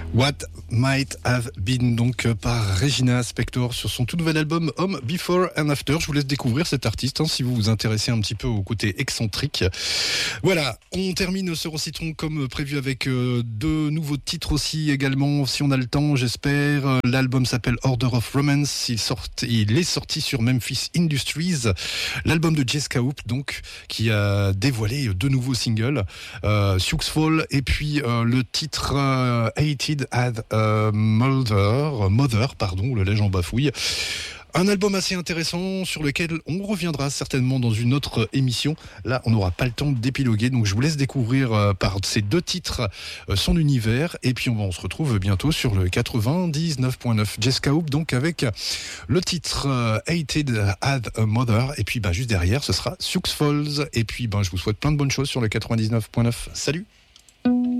What Might Have Been, donc par Regina Spektor sur son tout nouvel album Home Before and After. Je vous laisse découvrir cet artiste si vous vous intéressez un petit peu au côté excentrique. Voilà, on termine ce Rocitron comme prévu avec deux nouveaux titres aussi également, si on a le temps, j'espère. L'album s'appelle Order of Romance, il est sorti sur Memphis Industries. L'album de Jessica Hoop, donc, qui a dévoilé deux nouveaux singles, Sioux Fall et puis le titre Hated at Mother, le lait j'en bafouille. Un album assez intéressant sur lequel on reviendra certainement dans une autre émission. Là, on n'aura pas le temps d'épiloguer, donc je vous laisse découvrir par ces deux titres son univers. Et puis on se retrouve bientôt sur le 99.9 Jessica Hoop, donc avec le titre Hated at a Mother. Et puis juste derrière, ce sera Sioux Falls. Et puis je vous souhaite plein de bonnes choses sur le 99.9. Salut!